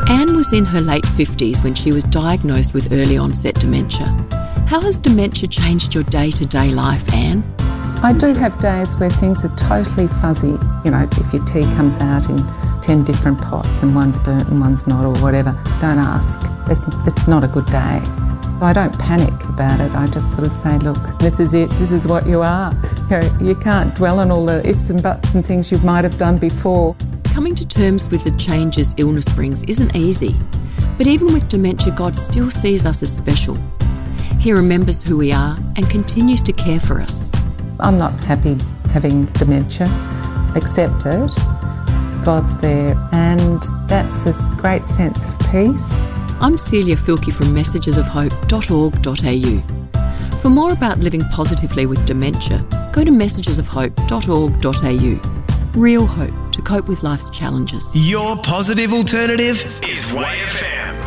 Anne was in her late 50s when she was diagnosed with early onset dementia. How has dementia changed your day-to-day life, Anne? I do have days where things are totally fuzzy. You know, if your tea comes out in 10 different pots and one's burnt and one's not or whatever, don't ask. It's not a good day. I don't panic about it. I just sort of say, look, this is it. This is what you are. You can't dwell on all the ifs and buts and things you might have done before. Coming to terms with the changes illness brings isn't easy. But even with dementia, God still sees us as special. He remembers who we are and continues to care for us. I'm not happy having dementia. Accept it. God's there, and that's a great sense of peace. I'm Celia Filkey from messagesofhope.org.au. For more about living positively with dementia, go to messagesofhope.org.au. Real hope to cope with life's challenges. Your positive alternative is YFM.